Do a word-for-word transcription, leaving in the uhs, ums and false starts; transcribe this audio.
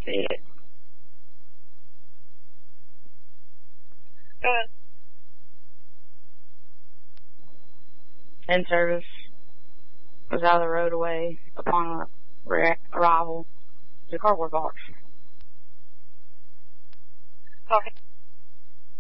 See it. Go ahead. In service. Was out of the road away upon arrival to the cardboard box. Okay.